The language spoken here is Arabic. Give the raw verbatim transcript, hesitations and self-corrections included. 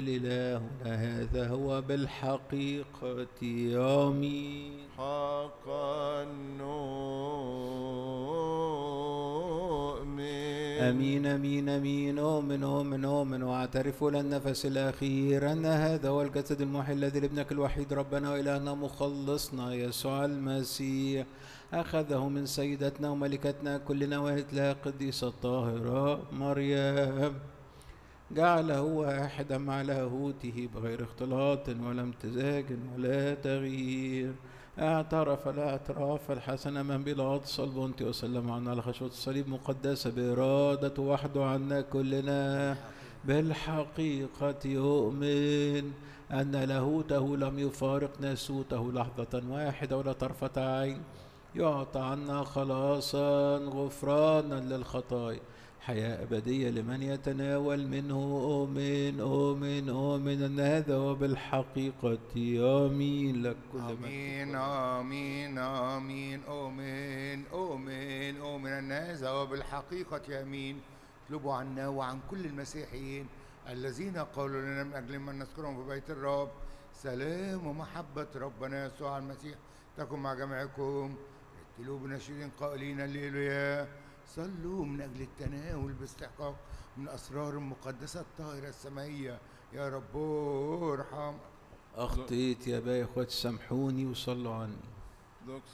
إلهنا هذا هو بالحقيقة آمين. حقا نؤمن. أمين أمين أمين. أؤمن أؤمن أؤمن وأعترف للنفس الأخير أن هذا هو الجسد المحي الذي لابنك الوحيد ربنا وإلهنا مخلصنا يسوع المسيح أخذه من سيدتنا وملكتنا كلنا وهت لها القديسة الطاهرة مريم، جعله واحدا مع لاهوته بغير اختلاط ولا امتزاج ولا تغيير، اعترف الاعتراف الحسن من بيلاطس البنطي وسلم عنا على خشبة الصليب مقدسة بإرادته وحده عنا كلنا. بالحقيقة يؤمن أن لاهوته لم يفارق ناسوته لحظة واحدة ولا طرفة عين، يعطى عنا خلاصا غفرانا للخطايا حياة أبدية لمن يتناول منه. أؤمن أؤمن أؤمن أن هذا هو بالحقيقة آمين. لك كل آمين آمين آمين. أؤمن أؤمن أؤمن أن هذا هو بالحقيقة آمين. اطلبوا عنا وعن كل المسيحيين الذين قالوا لنا من أجل من نذكرهم في بيت الرب سلام ومحبة ربنا يسوع المسيح تكن مع جميعكم. رتلوا بنشيد قائلين هللويا. صلوا من أجل التناول باستحقاق من أسرار المقدسة الطاهرة السمائية. يا رب ارحم. أخطيت يا باي أخوات سامحوني وصلوا عني.